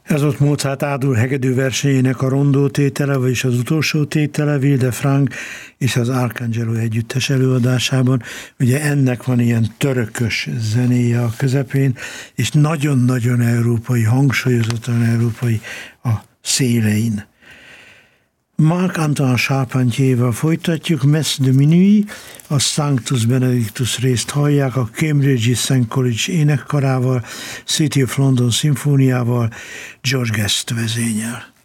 Ez ott Mozart A-dur hegedű versenyének a rondó tétele, vagyis az utolsó tétele, Wilde Frank és az Arcangelo együttes előadásában. Ugye ennek van ilyen törökös zenéje a közepén, és nagyon-nagyon európai, hangsúlyozottan európai a szélein. Marc-Antoine Charpentier-val folytatjuk, Messe de Minuit, a Sanctus Benedictus részt hallják, a Cambridge-i St. College énekkarával, City of London szimfóniával, George Guest vezényel.